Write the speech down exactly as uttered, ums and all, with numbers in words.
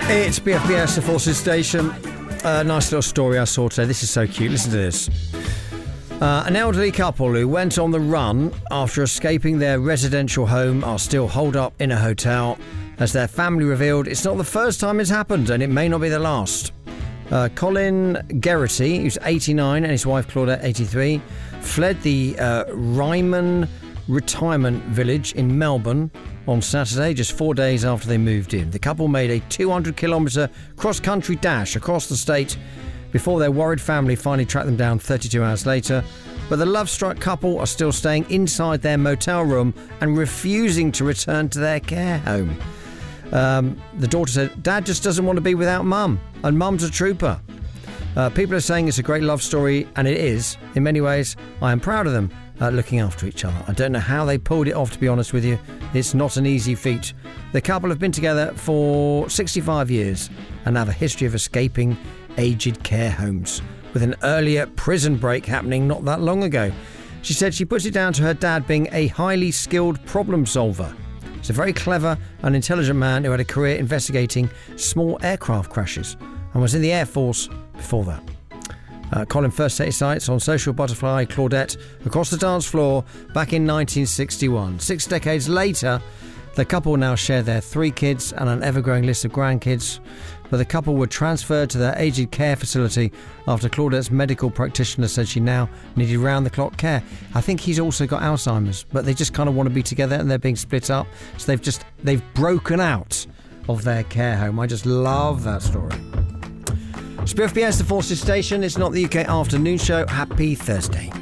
It's B F B S, the Forces Station. Uh, nice little story I saw today. This is so cute. Listen to this. Uh, an elderly couple who went on the run after escaping their residential home are still holed up in a hotel. As their family revealed, it's not the first time it's happened, and it may not be the last. Uh, Colin Geraghty, who's eighty-nine, and his wife Claudette, eighty-three, fled the uh, Ryman Retirement Village in Melbourne on Saturday, just four days after they moved in. The couple made a two hundred kilometre cross-country dash across the state before their worried family finally tracked them down thirty-two hours later. But the love-struck couple are still staying inside their motel room and refusing to return to their care home. Um, the daughter said, "Dad just doesn't want to be without Mum, and Mum's a trooper." Uh, people are saying it's a great love story, and it is. In many ways, I am proud of them uh, looking after each other. I don't know how they pulled it off, to be honest with you. It's not an easy feat. The couple have been together for sixty-five years and have a history of escaping aged care homes, with an earlier prison break happening not that long ago. She said she puts it down to her dad being a highly skilled problem solver. He's a very clever and intelligent man who had a career investigating small aircraft crashes and was in the Air Force before that. Uh, Colin first set his sights on social butterfly Claudette across the dance floor back in nineteen sixty-one. Six decades later, the couple now share their three kids and an ever-growing list of grandkids. But the couple were transferred to their aged care facility after Claudette's medical practitioner said she now needed round-the-clock care. I think he's also got Alzheimer's, but they just kind of want to be together and they're being split up. So they've just, they've broken out of their care home. I just love that story. It's B F B S, the Forces Station. It's not the U K afternoon show. Happy Thursday.